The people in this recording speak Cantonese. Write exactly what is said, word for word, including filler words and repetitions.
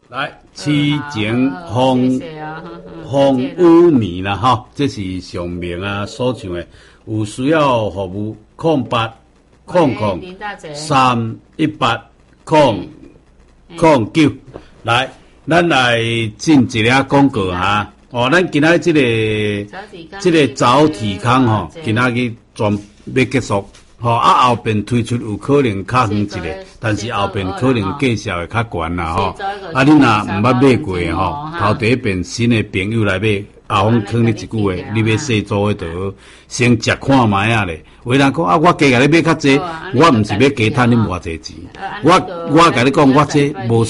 来，痴情风风雨暝啦，哈，这是上面啊所唱的。有需要服务，空八空空三一八空空九。来，咱来进一个广告哈。哦，咱今仔这个这个早体康吼，今仔日全要结束。吼、哦、啊后边推出有可能较远一个，但是后边可能介绍会较悬啦吼。啊，你若毋捌买过吼，头第一遍新的朋友来买，后方坑你一句话，你要细做迄道，先食看卖啊咧。有人讲啊，我加甲你买较济，我毋是要加趁你偌济钱，我我甲你讲，我这无。